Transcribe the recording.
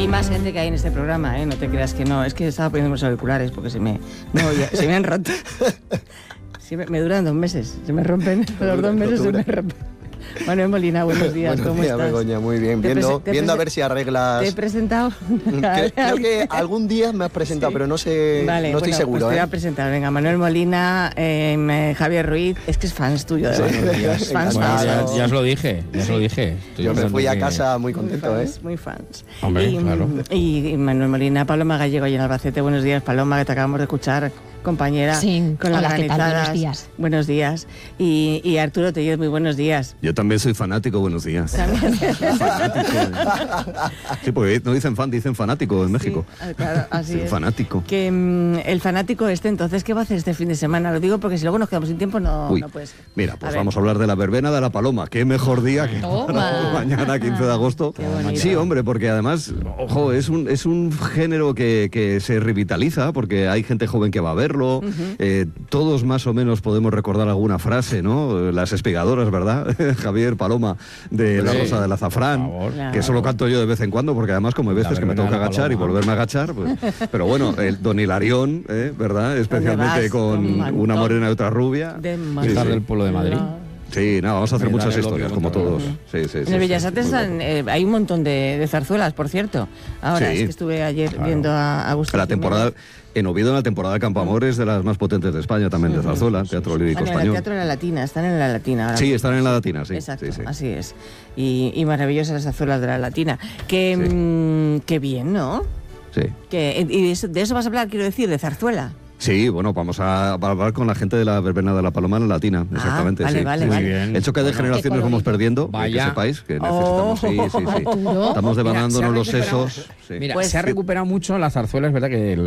Y más gente que hay en este programa, ¿eh? No te creas que no. Es que estaba poniendo los auriculares porque se me han roto. Me duran 2 meses. Se me rompen. Los 2 meses se me rompen. Manuel Molina, buenos días. ¿Cómo estás? Begoña, muy bien. Viendo a ver si arreglas... ¿Te he presentado? Creo que algún día me has presentado, sí. Pero no sé, vale, no estoy seguro. Pues te voy a presentar. Venga, Manuel Molina, Javier Ruiz, es que es fans tuyo. Ya os lo dije, Yo me fui a casa muy contento, muy fans. Hombre, claro. Y Manuel Molina, Paloma Gallego y en Albacete. Buenos días, Paloma, que te acabamos de escuchar, compañera. Sí, con las granizadas. Buenos días. Buenos días. Y Arturo Tellez, muy buenos días. Yo también soy fanático, buenos días. Fanático. Sí, porque no dicen fan, dicen fanático en México. Sí, claro, así es. Fanático. Que el fanático entonces, ¿qué va a hacer este fin de semana? Lo digo porque si luego nos quedamos sin tiempo no puedes. Mira, pues vamos a hablar de la verbena de la Paloma. Qué mejor día que mañana, 15 de agosto. Sí, hombre, porque además, ojo, es un género que se revitaliza, porque hay gente joven que va a verlo. Todos más o menos podemos recordar alguna frase, ¿no? Las espigadoras, ¿verdad? Javier, Paloma, de La Rosa del Azafrán, que eso lo canto yo de vez en cuando, porque además como hay veces que me tengo que agachar y volverme a agachar, pues, pero bueno, el Don Hilarión, ¿verdad? Especialmente con una morena y otra rubia. Del pueblo de Madrid. Sí, nada, vamos a hacer muchas historias, como todos. Sí, en el Bellas Artes hay un montón de zarzuelas, por cierto. Ahora, es que estuve ayer viendo a Agustín. La temporada... En Oviedo, en la temporada de Campoamor, es de las más potentes de España, también de zarzuela, teatro lírico español. El teatro de la Latina, están en la Latina ahora. Sí, están en la Latina, sí. Exacto, sí. Así es. Y maravillosas las zarzuelas de la Latina. Qué bien, ¿no? Sí. ¿Y de eso vas a hablar, quiero decir, de zarzuela? Sí, bueno, vamos a hablar con la gente de la verbena de la Paloma en la Latina, exactamente. Vale. El hecho que de generaciones vamos perdiendo, que sepáis, que necesitamos, sí. Estamos devanándonos los sesos. Mira, se ha recuperado mucho la zarzuela, es verdad que